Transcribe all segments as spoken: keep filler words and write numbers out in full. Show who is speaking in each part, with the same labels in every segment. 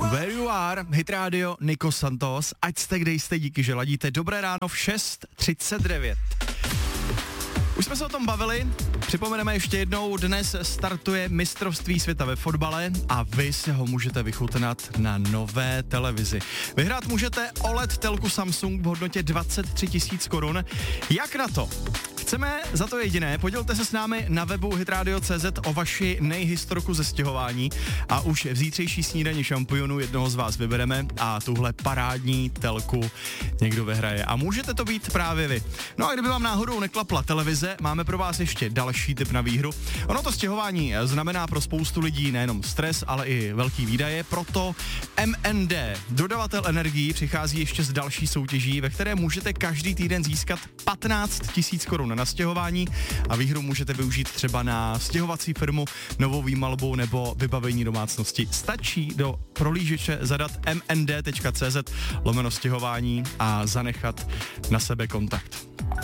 Speaker 1: Where you are, Hit Radio, Nico Santos, ať jste kde jste, díky, že ladíte. Dobré ráno v šest třicet devět. Už jsme se o tom bavili, připomeneme ještě jednou, dnes startuje mistrovství světa ve fotbale a vy se ho můžete vychutnat na nové televizi. Vyhrát můžete O L E D telku Samsung v hodnotě dvacet tři tisíc korun. Jak na to? Chceme za to jediné, podělte se s námi na webu hitradio tečka cé zet o vaši nejhistorku ze stěhování a už v zítřejší snídani šampionu jednoho z vás vybereme a tuhle parádní telku někdo vyhraje. A můžete to být právě vy. No a kdyby vám náhodou neklapla televize, máme pro vás ještě další tip na výhru. Ono to stěhování znamená pro spoustu lidí nejenom stres, ale i velký výdaje, proto M N D, dodavatel energií, přichází ještě s další soutěží, ve které můžete každý týden získat patnáct tisíc korun na stěhování a výhru můžete využít třeba na stěhovací firmu, novou výmalbu nebo vybavení domácnosti. Stačí do prolížeče zadat m n d tečka c z lomeno stěhování a zanechat na sebe kontakt.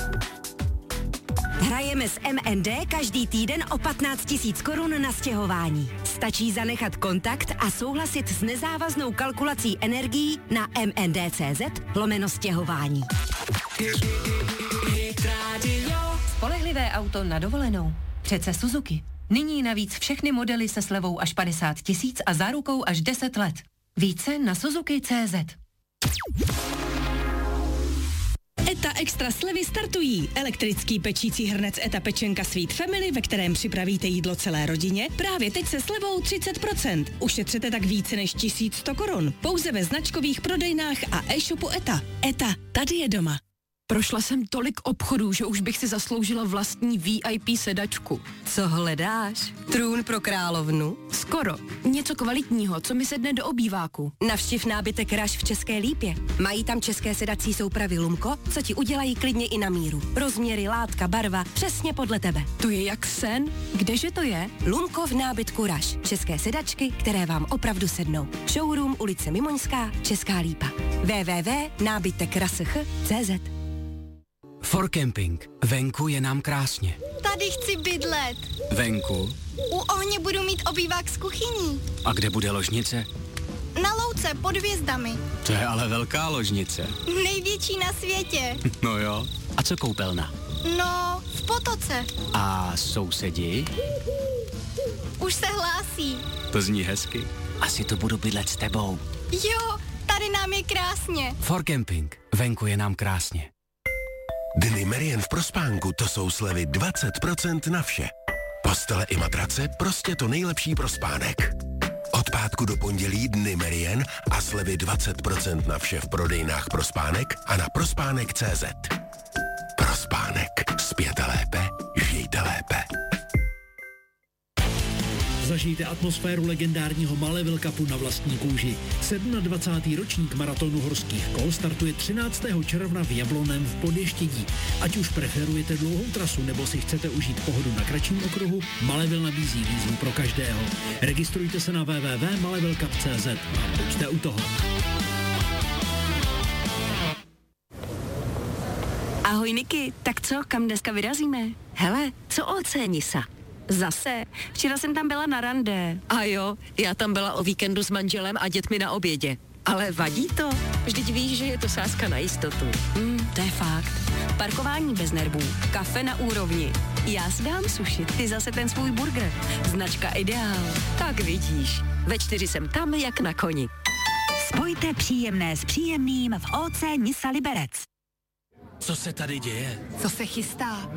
Speaker 2: Hrajeme s M N D každý týden o patnáct tisíc korun na stěhování. Stačí zanechat kontakt a souhlasit s nezávaznou kalkulací energií na m n d tečka c z lomeno stěhování.
Speaker 3: Spolehlivé auto na dovolenou. Přece Suzuki. Nyní navíc všechny modely se slevou až padesát tisíc a zárukou až deset let. Více na Suzuki tečka cé zet.
Speaker 4: ETA Extra slevy startují. Elektrický pečící hrnec ETA Pečenka Sweet Family, ve kterém připravíte jídlo celé rodině, právě teď se slevou třicet procent. Ušetřete tak více než tisíc sto korun. Pouze ve značkových prodejnách a e-shopu ETA. ETA, tady je doma.
Speaker 5: Prošla jsem tolik obchodů, že už bych si zasloužila vlastní V I P sedačku.
Speaker 2: Co hledáš? Trůn pro královnu?
Speaker 5: Skoro. Něco kvalitního, co mi sedne do obýváku.
Speaker 2: Navštiv nábytek Rush v České Lípě. Mají tam české sedací soupravy Lumko, co ti udělají klidně i na míru. Rozměry, látka, barva, přesně podle tebe.
Speaker 5: To je jak sen. Kdeže to je?
Speaker 2: Lumko v nábytku Rush. České sedačky, které vám opravdu sednou. Showroom ulice Mimoňská, Česká Lípa. w w w tečka nábytek rush tečka c z.
Speaker 6: For Camping. Venku je nám krásně.
Speaker 7: Tady chci bydlet.
Speaker 6: Venku?
Speaker 7: U ohně budu mít obývák s kuchyní.
Speaker 6: A kde bude ložnice?
Speaker 7: Na louce pod hvězdami.
Speaker 6: To je ale velká ložnice.
Speaker 7: Největší na světě.
Speaker 6: No jo. A co koupelna?
Speaker 7: No, v potoce.
Speaker 6: A sousedi?
Speaker 7: Už se hlásí.
Speaker 6: To zní hezky. Asi to budu bydlet s tebou.
Speaker 7: Jo, tady nám je krásně.
Speaker 6: For Camping. Venku je nám krásně.
Speaker 8: Dny Merian v Prospánku, to jsou slevy dvacet procent na vše. Postele i matrace, prostě to nejlepší pro spánek. Od pátku do pondělí Dny Merian a slevy dvacet procent na vše v prodejnách Prospánek a na prospánek tečka cé zet. Prospánek. Spěte lépe, žijte lépe.
Speaker 9: Zažijte atmosféru legendárního Malevel Cupu na vlastní kůži. dvacátý sedmý ročník maratonu horských kol startuje třináctého června v Jablonném v Podještědí. Ať už preferujete dlouhou trasu nebo si chcete užít pohodu na kratším okruhu, Malevel nabízí výzvu pro každého. Registrujte se na w w w tečka malevel cup tečka cé zet a buďte u toho.
Speaker 2: Ahoj Niky, tak co, kam dneska vyrazíme? Hele, co o Nisa? Zase, včera jsem tam byla na rande.
Speaker 10: A jo, já tam byla o víkendu s manželem a dětmi na obědě. Ale vadí to? Vždyť víš, že je to sázka na jistotu.
Speaker 2: Hmm, to je fakt. Parkování bez nervů, kafe na úrovni. Já si dám suši, ty zase ten svůj burger. Značka Ideál.
Speaker 10: Tak vidíš, ve čtyři jsem tam jak na koni.
Speaker 2: Spojte příjemné s příjemným v O C Nisa Liberec.
Speaker 6: Co se tady děje?
Speaker 7: Co se chystá?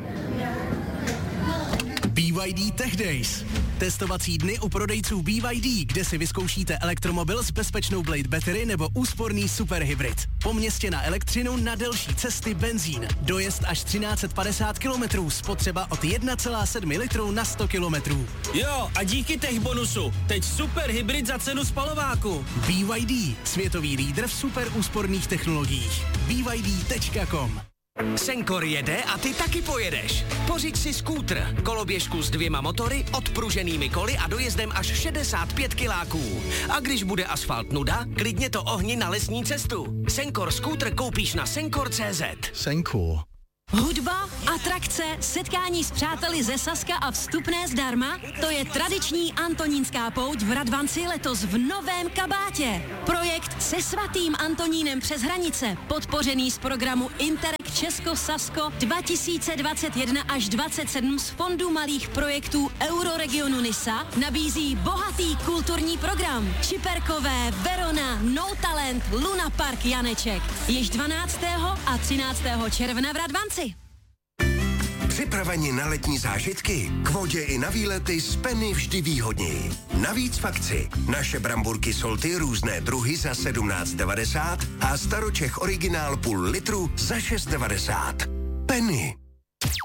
Speaker 11: B Y D Tech Days. Testovací dny u prodejců B Y D, kde si vyzkoušíte elektromobil s bezpečnou Blade Battery nebo úsporný superhybrid. Po městě na elektřinu, na delší cesty benzín. Dojezd až třináct set padesát kilometrů, spotřeba od jedna celá sedm litru na sto kilometrů.
Speaker 12: Jo, a díky tech bonusu, teď superhybrid za cenu spalováku.
Speaker 11: B Y D, světový lídr v super úsporných technologiích. B Y D tečka com.
Speaker 13: Senkor jede a ty taky pojedeš. Pořiď si skútr, koloběžku s dvěma motory, odpruženými koly a dojezdem až šedesát pět kiláků. A když bude asfalt nuda, klidně to ohni na lesní cestu. Senkor skútr koupíš na senkor tečka cé zet.
Speaker 1: Senkor.
Speaker 2: Hudba, atrakce, setkání s přáteli ze Saska a vstupné zdarma, to je tradiční Antonínská pouť v Radvanci letos v novém kabátě. Projekt se svatým Antonínem přes hranice, podpořený z programu Interreg Česko-Sasko dva tisíce dvacet jedna až dvacet sedm z Fondu malých projektů Euroregionu Nisa, nabízí bohatý kulturní program. Čiperkové, Verona, No Talent, Luna Park Janeček. Již dvanáctého a třináctého června v Radvanci.
Speaker 8: Připraveni na letní zážitky? K vodě i na výlety z Penny vždy výhodněji. Navíc v akci. Naše bramburky Solty různé druhy za sedmnáct devadesát a Staročech originál půl litru za šest devadesát. Penny.